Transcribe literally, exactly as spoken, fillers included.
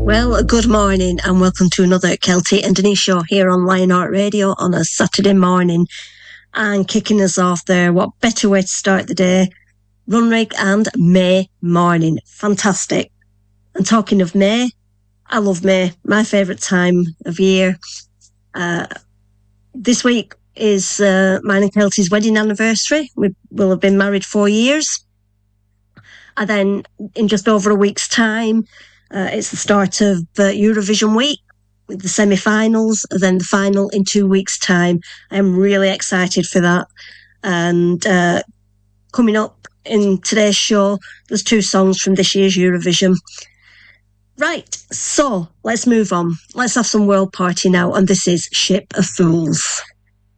Well, good morning and welcome to another Kelty and Denise show here on Lionheart Radio on a Saturday morning. And kicking us off there, what better way to start the day? Runrig and May Morning. Fantastic. And talking of May, I love May, my favourite time of year. Uh, this week is uh, mine and Kelty's wedding anniversary. We will have been married four years. And then in just over a week's time, uh, it's the start of uh, Eurovision week with the semi-finals, and then the final in two weeks' time. I'm really excited for that. And uh, coming up in today's show, there's two songs from this year's Eurovision. Right, so let's move on. Let's have some world party now, and this is Ship of Fools.